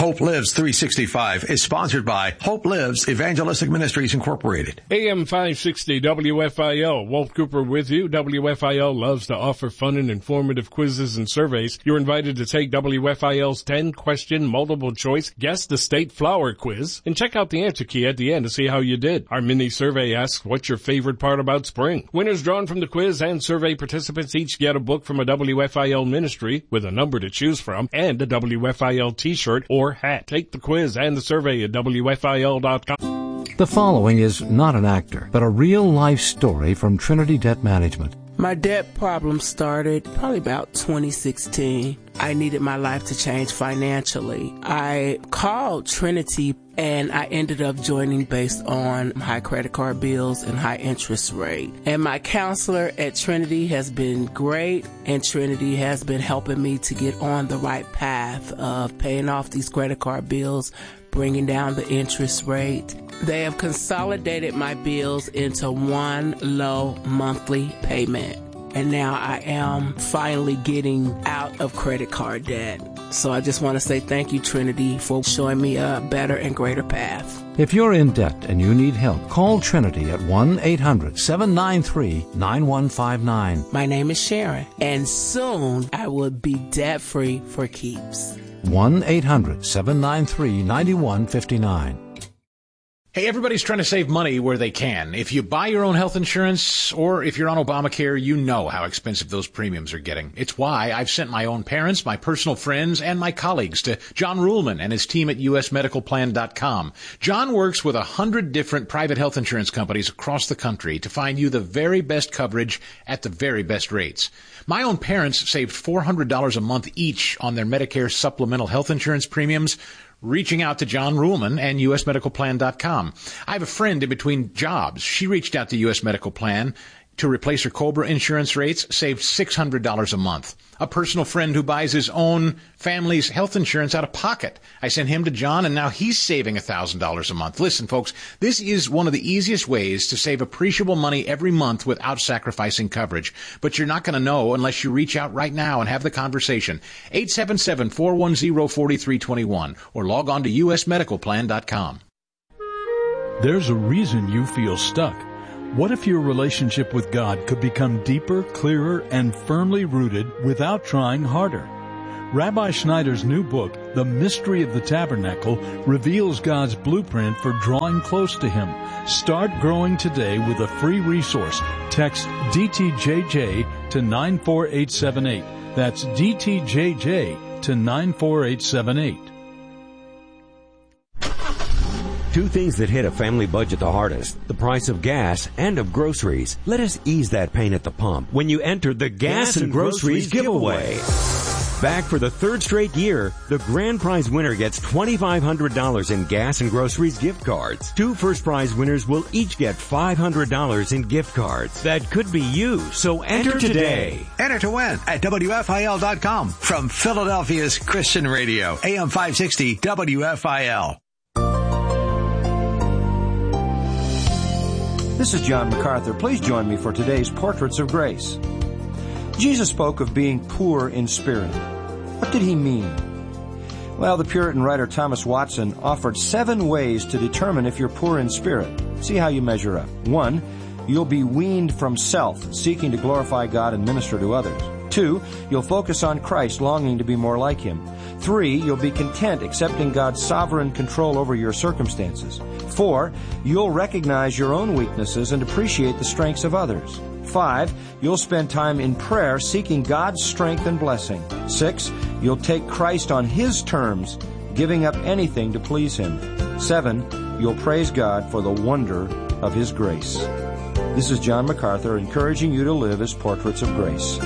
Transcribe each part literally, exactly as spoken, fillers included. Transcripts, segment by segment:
Hope Lives three sixty-five is sponsored by Hope Lives Evangelistic Ministries Incorporated. A M five sixty W F I L. Walt Cooper with you. W F I L loves to offer fun and informative quizzes and surveys. You're invited to take W F I L's ten-question multiple-choice Guess the State Flower quiz and check out the answer key at the end to see how you did. Our mini-survey asks, what's your favorite part about spring? Winners drawn from the quiz and survey participants each get a book from a W F I L ministry with a number to choose from and a W F I L t-shirt or hat. Take the quiz and the survey at W F I L dot com. The following is not an actor, but a real-life story from Trinity Debt Management. My debt problem started probably about twenty sixteen. I needed my life to change financially. I called Trinity and I ended up joining based on high credit card bills and high interest rate. And my counselor at Trinity has been great, and Trinity has been helping me to get on the right path of paying off these credit card bills, bringing down the interest rate. They have consolidated my bills into one low monthly payment. And now I am finally getting out of credit card debt. So I just want to say thank you, Trinity, for showing me a better and greater path. If you're in debt and you need help, call Trinity at one eight hundred seven nine three nine one five nine. My name is Sharon, and soon I will be debt-free for keeps. one eight hundred seven nine three nine one five nine. Hey, everybody's trying to save money where they can. If you buy your own health insurance or if you're on Obamacare, you know how expensive those premiums are getting. It's why I've sent my own parents, my personal friends, and my colleagues to John Ruhlman and his team at U S medical plan dot com. John works with a hundred different private health insurance companies across the country to find you the very best coverage at the very best rates. My own parents saved four hundred dollars a month each on their Medicare supplemental health insurance premiums, reaching out to John Ruhlman and U S medical plan dot com. I have a friend in between jobs. She reached out to U S Medical Plan to replace her COBRA insurance rates, saved six hundred dollars a month. A personal friend who buys his own family's health insurance out of pocket. I sent him to John, and now he's saving one thousand dollars a month. Listen, folks, this is one of the easiest ways to save appreciable money every month without sacrificing coverage. But you're not going to know unless you reach out right now and have the conversation. eight seven seven, four one zero, four three two one or log on to U S medical plan dot com. There's a reason you feel stuck. What if your relationship with God could become deeper, clearer, and firmly rooted without trying harder? Rabbi Schneider's new book, The Mystery of the Tabernacle, reveals God's blueprint for drawing close to Him. Start growing today with a free resource. Text D T J J to nine four eight seven eight. That's D T J J to nine four eight seven eight. Two things that hit a family budget the hardest, the price of gas and of groceries. Let us ease that pain at the pump when you enter the Gas, gas and, and Groceries, groceries giveaway. Back for the third straight year, the grand prize winner gets twenty-five hundred dollars in Gas and Groceries gift cards. Two first prize winners will each get five hundred dollars in gift cards. That could be you, so enter, enter today. today. Enter to win at W F I L dot com from Philadelphia's Christian Radio, A M five sixty W F I L. This is John MacArthur. Please join me for today's Portraits of Grace. Jesus spoke of being poor in spirit. What did he mean? Well, the Puritan writer Thomas Watson offered seven ways to determine if you're poor in spirit. See how you measure up. One, you'll be weaned from self, seeking to glorify God and minister to others. Two, you'll focus on Christ, longing to be more like Him. Three, you'll be content, accepting God's sovereign control over your circumstances. Four, you'll recognize your own weaknesses and appreciate the strengths of others. Five, you'll spend time in prayer, seeking God's strength and blessing. Six, you'll take Christ on His terms, giving up anything to please Him. Seven, you'll praise God for the wonder of His grace. This is John MacArthur, encouraging you to live as portraits of grace.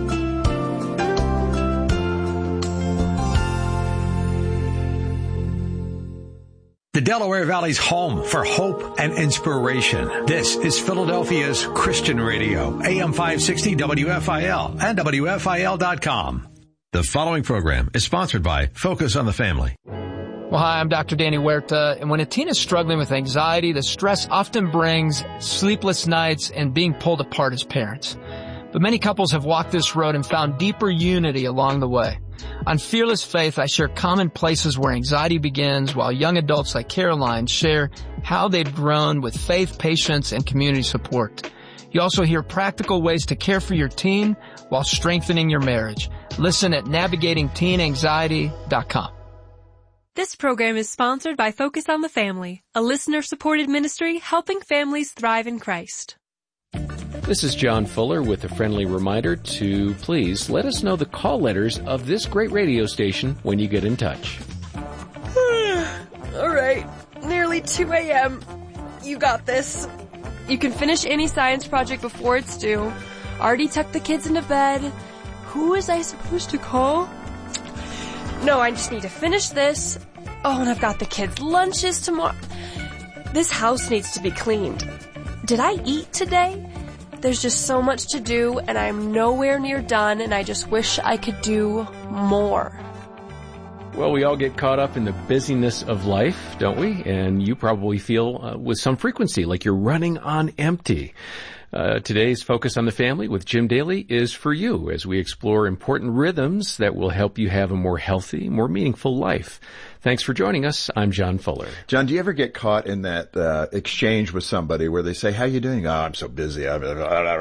The Delaware Valley's home for hope and inspiration. This is Philadelphia's Christian Radio, A M five sixty W F I L and W F I L dot com. The following program is sponsored by Focus on the Family. Well, hi, I'm Doctor Danny Huerta, and when a teen is struggling with anxiety, the stress often brings sleepless nights and being pulled apart as parents. But many couples have walked this road and found deeper unity along the way. On Fearless Faith, I share common places where anxiety begins, while young adults like Caroline share how they've grown with faith, patience, and community support. You also hear practical ways to care for your teen while strengthening your marriage. Listen at navigating teen anxiety dot com. This program is sponsored by Focus on the Family, a listener-supported ministry helping families thrive in Christ. This is John Fuller with a friendly reminder to please let us know the call letters of this great radio station when you get in touch. All right, nearly two a.m. You got this. You can finish any science project before it's due. Already tucked the kids into bed. Who was I supposed to call? No, I just need to finish this. Oh, and I've got the kids' lunches tomorrow. This house needs to be cleaned. Did I eat today? There's just so much to do, and I'm nowhere near done, and I just wish I could do more. Well, we all get caught up in the busyness of life, don't we? And you probably feel uh, with some frequency like you're running on empty. Uh, today's Focus on the Family with Jim Daly is for you as we explore important rhythms that will help you have a more healthy, more meaningful life. Thanks for joining us. I'm John Fuller. John, do you ever get caught in that uh, exchange with somebody where they say, how you doing? Oh, I'm so busy. I'm,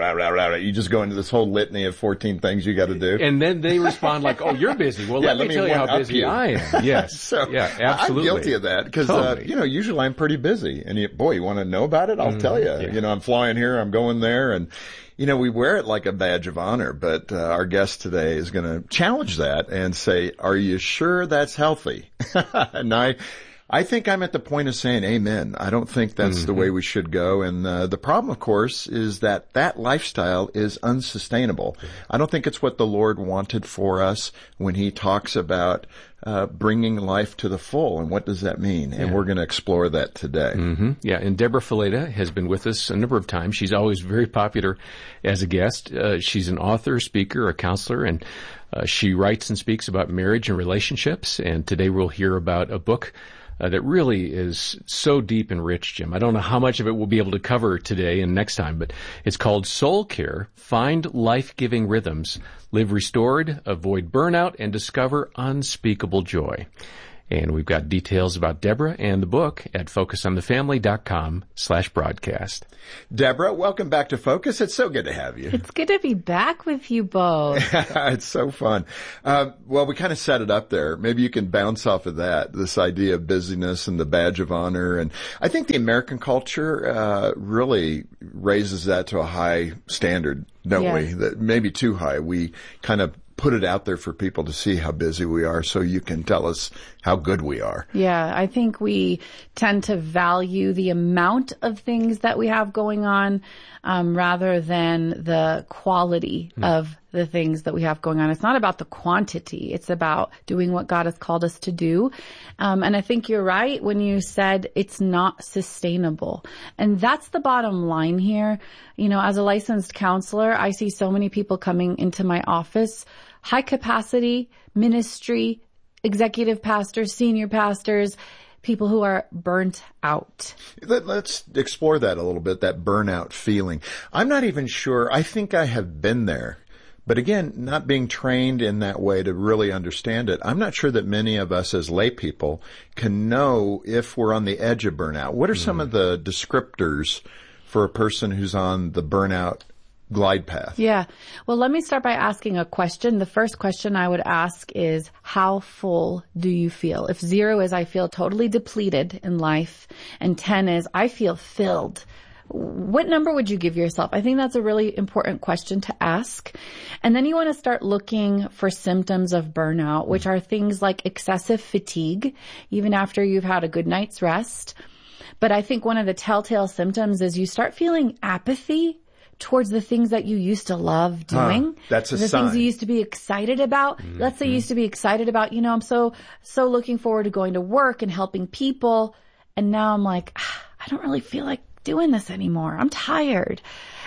you just go into this whole litany of fourteen things you got to do. And then they respond like, oh, you're busy. Well, yeah, let, let me me tell you how busy you. I am. Yes. so, yeah, absolutely. I'm guilty of that because, totally. uh, you know, usually I'm pretty busy. And, you, boy, you want to know about it? I'll mm, tell you. Yeah. You know, I'm flying here, I'm going there, and you know, we wear it like a badge of honor, but uh, our guest today is going to challenge that and say, are you sure that's healthy? And I, I think I'm at the point of saying amen. I don't think that's mm-hmm. the way we should go. And uh, the problem, of course, is that that lifestyle is unsustainable. I don't think it's what the Lord wanted for us when he talks about uh bringing life to the full. And what does that mean? And yeah. we're going to explore that today. Mm-hmm. Yeah, and Deborah Fileta has been with us a number of times. She's always very popular as a guest. Uh, she's an author, speaker, a counselor, and uh, she writes and speaks about marriage and relationships. And today we'll hear about a book Uh, that really is so deep and rich, Jim. I don't know how much of it we'll be able to cover today and next time, but it's called Soul Care, Find Life-Giving Rhythms, Live Restored, Avoid Burnout, and Discover Unspeakable Joy. And we've got details about Deborah and the book at focusonthefamily.com slash broadcast. Deborah, welcome back to Focus. It's so good to have you. It's good to be back with you both. It's so fun. Uh, well, we kind of set it up there. Maybe you can bounce off of that, this idea of busyness and the badge of honor. And I think the American culture uh, really raises that to a high standard, don't yes. we? That maybe too high. We kind of put it out there for people to see how busy we are so you can tell us how good we are. Yeah, I think we tend to value the amount of things that we have going on um, rather than the quality mm. of the things that we have going on. It's not about the quantity. It's about doing what God has called us to do. Um, and I think you're right when you said it's not sustainable. And that's the bottom line here. You know, as a licensed counselor, I see so many people coming into my office, high capacity ministry, executive pastors, senior pastors, people who are burnt out. Let's explore that a little bit, that burnout feeling. I'm not even sure. I think I have been there. But again, not being trained in that way to really understand it, I'm not sure that many of us as lay people can know if we're on the edge of burnout. What are mm. some of the descriptors for a person who's on the burnout glide path? Yeah. Well, let me start by asking a question. The first question I would ask is, how full do you feel? If zero is I feel totally depleted in life, and ten is I feel filled, what number would you give yourself? I think that's a really important question to ask. And then you want to start looking for symptoms of burnout, which are things like excessive fatigue, even after you've had a good night's rest. But I think one of the telltale symptoms is you start feeling apathy towards the things that you used to love doing. Huh, that's a the sign. things you used to be excited about. Mm-hmm. Let's say you used to be excited about, you know, I'm so, so looking forward to going to work and helping people. And now I'm like, ah, I don't really feel like doing this anymore. I'm tired.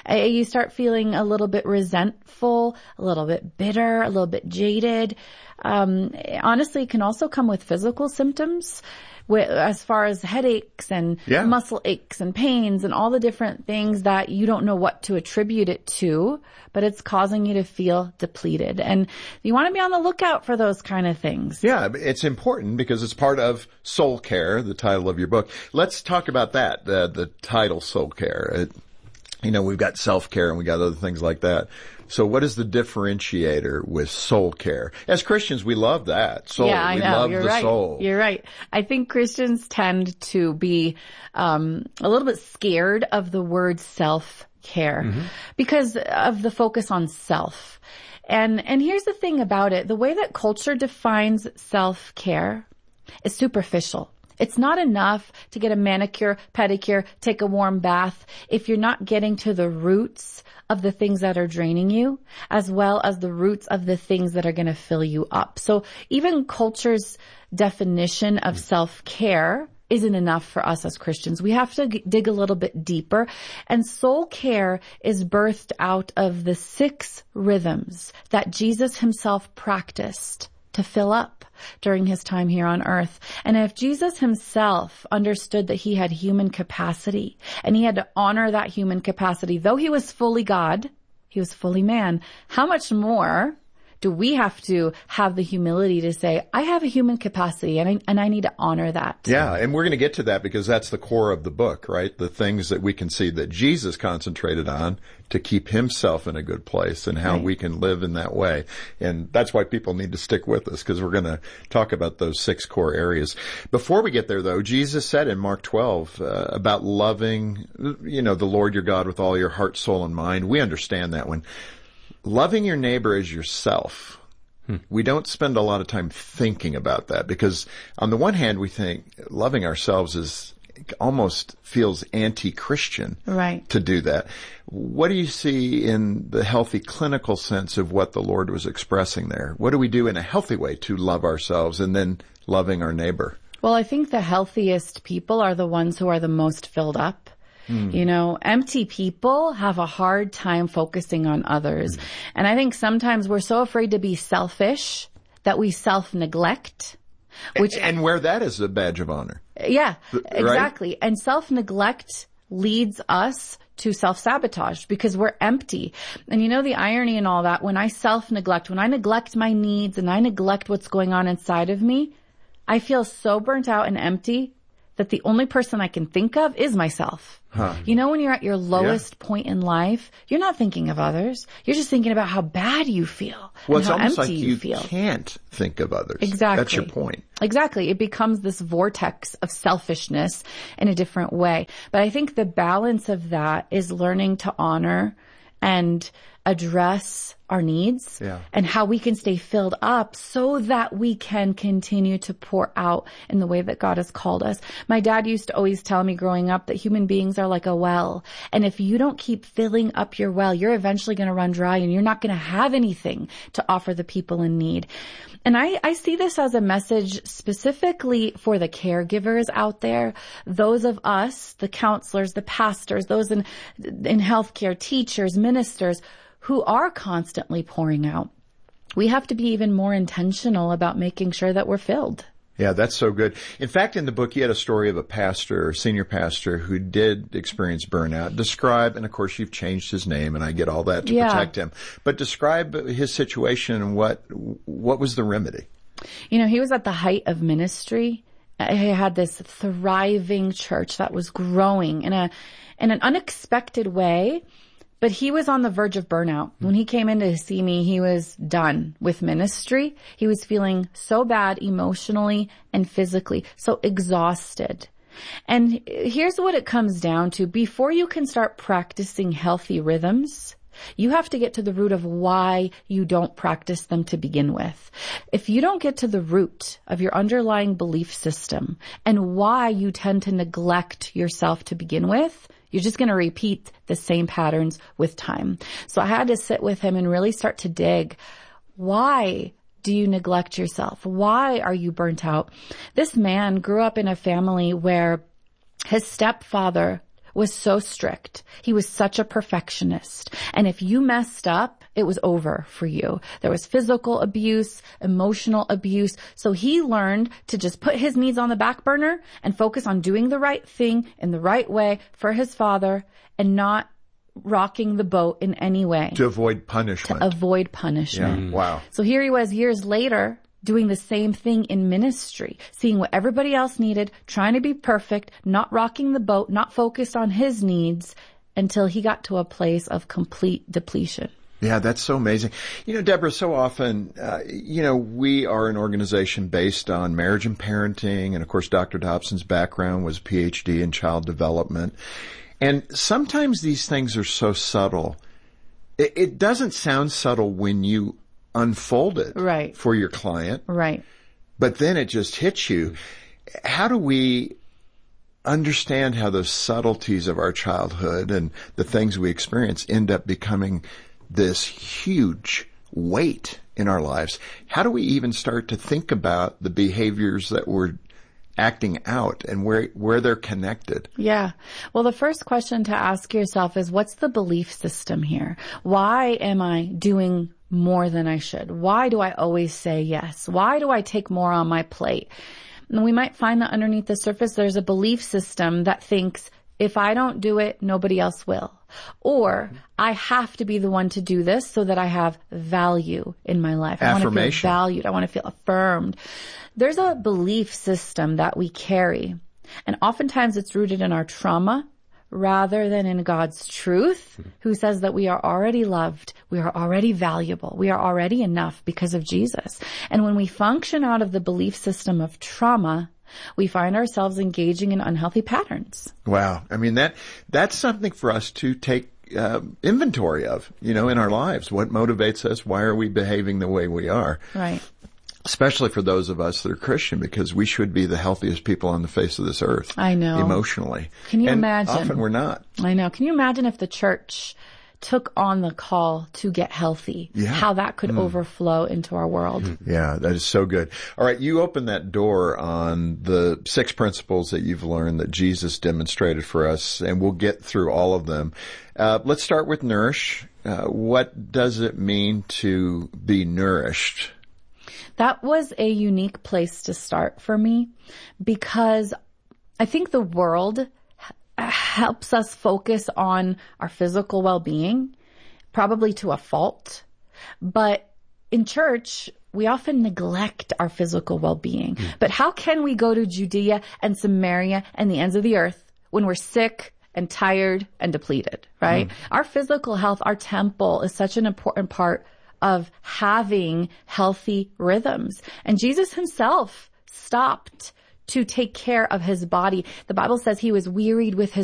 Uh, you start feeling a little bit resentful, a little bit bitter, a little bit jaded. Um, honestly, it can also come with physical symptoms, as far as headaches and yeah. muscle aches and pains and all the different things that you don't know what to attribute it to, but it's causing you to feel depleted. And you want to be on the lookout for those kind of things. Yeah, it's important because it's part of Soul Care, the title of your book. Let's talk about that, the, the title Soul Care. It, you know, we've got self-care and we got other things like that. So what is the differentiator with soul care? As Christians, we love that. Soul. Yeah, I we know. love You're the right. soul. You're right. I think Christians tend to be um a little bit scared of the word self-care mm-hmm. because of the focus on self. And and here's the thing about it. The way that culture defines self-care is superficial. It's not enough to get a manicure, pedicure, take a warm bath if you're not getting to the roots of the things that are draining you, as well as the roots of the things that are going to fill you up. So even culture's definition of self-care isn't enough for us as Christians. We have to g- dig a little bit deeper. And soul care is birthed out of the six rhythms that Jesus himself practiced to fill up during his time here on earth. And if Jesus himself understood that he had human capacity and he had to honor that human capacity, though he was fully God, he was fully man, how much more do we have to have the humility to say, I have a human capacity and I, and I need to honor that? Yeah, and we're going to get to that because that's the core of the book, right? The things that we can see that Jesus concentrated on to keep himself in a good place and how right. we can live in that way. And that's why people need to stick with us because we're going to talk about those six core areas. Before we get there, though, Jesus said in Mark twelve uh, about loving, you know, the Lord your God with all your heart, soul, and mind. We understand that one. Loving your neighbor as yourself, hmm. we don't spend a lot of time thinking about that because on the one hand, we think loving ourselves is almost feels anti-Christian right. to do that. What do you see in the healthy clinical sense of what the Lord was expressing there? What do we do in a healthy way to love ourselves and then loving our neighbor? Well, I think the healthiest people are the ones who are the most filled up. Mm. You know, empty people have a hard time focusing on others. Mm. And I think sometimes we're so afraid to be selfish that we self-neglect. Which and, and wear that as a badge of honor. Yeah, right? Exactly. And self-neglect leads us to self-sabotage because we're empty. And you know the irony in all that, when I self-neglect, when I neglect my needs and I neglect what's going on inside of me, I feel so burnt out and empty that the only person I can think of is myself. Huh. You know, when you're at your lowest yeah. point in life, you're not thinking of others. You're just thinking about how bad you feel well, and it's how almost empty like you, you feel. Can't think of others. Exactly. That's your point. Exactly. It becomes this vortex of selfishness in a different way. But I think the balance of that is learning to honor and address our needs yeah. and how we can stay filled up so that we can continue to pour out in the way that God has called us. My dad used to always tell me growing up that human beings are like a well. And if you don't keep filling up your well, you're eventually going to run dry and you're not going to have anything to offer the people in need. And I, I see this as a message specifically for the caregivers out there, those of us, the counselors, the pastors, those in, in healthcare, teachers, ministers, who are constantly pouring out. We have to be even more intentional about making sure that we're filled. Yeah, that's so good. In fact, in the book, you had a story of a pastor, or senior pastor, who did experience burnout. Describe, and of course you've changed his name, and I get all that to yeah. protect him. But describe his situation and what what was the remedy? You know, he was at the height of ministry. He had this thriving church that was growing in a in an unexpected way. But he was on the verge of burnout. When he came in to see me, he was done with ministry. He was feeling so bad emotionally and physically, so exhausted. And here's what it comes down to. Before you can start practicing healthy rhythms, you have to get to the root of why you don't practice them to begin with. If you don't get to the root of your underlying belief system and why you tend to neglect yourself to begin with, you're just going to repeat the same patterns with time. So I had to sit with him and really start to dig. Why do you neglect yourself? Why are you burnt out? This man grew up in a family where his stepfather was so strict. He was such a perfectionist. And if you messed up, it was over for you. There was physical abuse, emotional abuse. So he learned to just put his needs on the back burner and focus on doing the right thing in the right way for his Father and not rocking the boat in any way. To avoid punishment. To avoid punishment. Yeah. Wow. So here he was years later doing the same thing in ministry, seeing what everybody else needed, trying to be perfect, not rocking the boat, not focused on his needs until he got to a place of complete depletion. Yeah, that's so amazing. You know, Deborah, so often, uh, you know, we are an organization based on marriage and parenting. And of course, Doctor Dobson's background was a P H D in child development. And sometimes these things are so subtle. It, it doesn't sound subtle when you unfold it right. for your client. Right. But then it just hits you. How do we understand how those subtleties of our childhood and the things we experience end up becoming this huge weight in our lives? How do we even start to think about the behaviors that we're acting out and where where they're connected? Yeah. Well, the first question to ask yourself is, what's the belief system here? Why am I doing more than I should? Why do I always say yes? Why do I take more on my plate? And we might find that underneath the surface, there's a belief system that thinks, if I don't do it, nobody else will. Or I have to be the one to do this so that I have value in my life. I want to feel valued. I want to feel affirmed. There's a belief system that we carry. And oftentimes it's rooted in our trauma rather than in God's truth, who says that we are already loved, we are already valuable, we are already enough because of Jesus. And when we function out of the belief system of trauma, we find ourselves engaging in unhealthy patterns. Wow. I mean, that that's something for us to take uh, inventory of, you know, in our lives. What motivates us? Why are we behaving the way we are? Right. Especially for those of us that are Christian, because we should be the healthiest people on the face of this earth. I know. Emotionally. Can you and imagine? Often we're not. I know. Can you imagine if the church took on the call to get healthy? Yeah. How that could Mm. overflow into our world. Yeah, that is so good. All right, you opened that door on the six principles that you've learned that Jesus demonstrated for us, and we'll get through all of them. Uh, let's start with nourish. Uh, what does it mean to be nourished? That was a unique place to start for me because I think the world helps us focus on our physical well-being, probably to a fault. But in church, we often neglect our physical well-being. Mm. But how can we go to Judea and Samaria and the ends of the earth when we're sick and tired and depleted, right? Mm. Our physical health, our temple is such an important part of having healthy rhythms. And Jesus himself stopped to take care of his body. The Bible says he was wearied with his